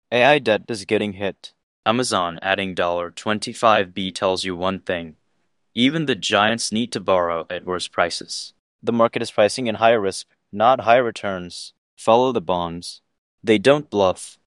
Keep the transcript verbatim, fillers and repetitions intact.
A I debt is getting hit. Amazon adding twenty-five B tells you one thing. Even the giants need to borrow at worse prices. The market is pricing in higher risk, not higher returns. Follow the bonds. They don't bluff.